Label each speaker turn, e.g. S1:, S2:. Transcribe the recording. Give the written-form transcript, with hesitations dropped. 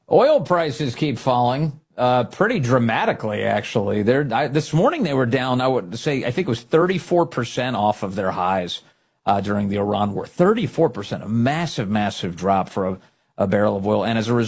S1: Oil prices keep falling pretty dramatically, actually. This morning they were down, I would say, I think it was 34% off of their highs during the Iran war. 34%, a massive, massive drop for a barrel of oil. And as a result,